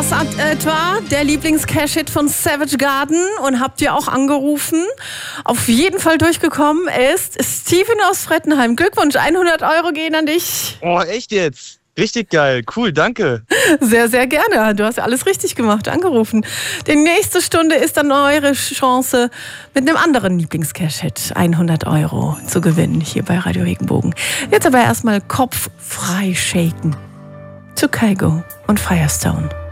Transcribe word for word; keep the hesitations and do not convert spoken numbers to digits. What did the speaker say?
das etwa der Lieblings-Cash-Hit von Savage Garden? Und habt ihr auch angerufen? Auf jeden Fall durchgekommen ist Steven aus Frettenheim. Glückwunsch, hundert Euro gehen an dich. Oh, echt jetzt? Richtig geil, cool, danke. Sehr, sehr gerne. Du hast ja alles richtig gemacht, angerufen. Die nächste Stunde ist dann eure Chance, mit einem anderen Lieblings-Cash-Hit hundert Euro zu gewinnen, hier bei Radio Regenbogen. Jetzt aber erstmal Kopf frei shaken. Zu Kygo und Firestone.